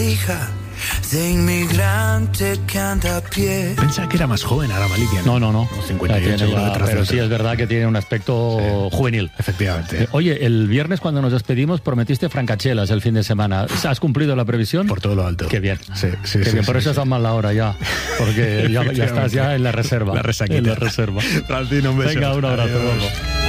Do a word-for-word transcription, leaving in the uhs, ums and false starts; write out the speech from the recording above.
valija de inmigrante que anda a pie. Pensaba que era más joven ahora Malikia. No, no, no. cincuenta y ocho, ya, detrás pero de sí es verdad que tiene un aspecto sí, juvenil. Efectivamente. Eh, oye, el viernes cuando nos despedimos prometiste francachelas el fin de semana. ¿Has cumplido la previsión? Por todo lo alto. Qué bien. Sí, sí, Qué sí, bien. sí, Por eso sí. está mal la hora ya. Porque ya, ya estás ya en la reserva. La resaquita. En la reserva. Francino, un beso. Venga, un abrazo. Adiós. Luego.